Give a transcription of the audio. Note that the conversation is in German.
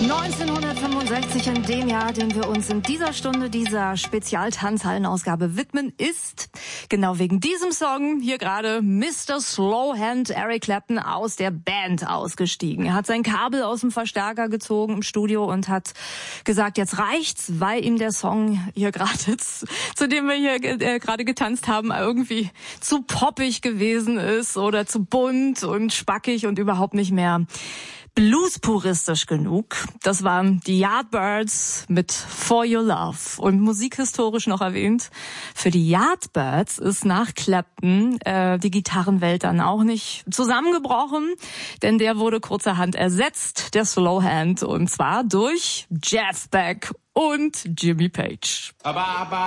1965, in dem Jahr, dem wir uns in dieser Stunde dieser Spezialtanzhallenausgabe widmen, ist genau wegen diesem Song hier gerade Mr. Slowhand Eric Clapton aus der Band ausgestiegen. Er hat sein Kabel aus dem Verstärker gezogen im Studio und hat gesagt, jetzt reicht's, weil ihm der Song hier gerade, zu dem wir hier gerade getanzt haben, irgendwie zu poppig gewesen ist oder zu bunt und spackig und überhaupt nicht mehr blues-puristisch genug. Das waren die Yardbirds mit For Your Love. Und musikhistorisch noch erwähnt, für die Yardbirds ist nach Clapton die Gitarrenwelt dann auch nicht zusammengebrochen, denn der wurde kurzerhand ersetzt, der Slowhand, und zwar durch Jeff Beck und Jimmy Page.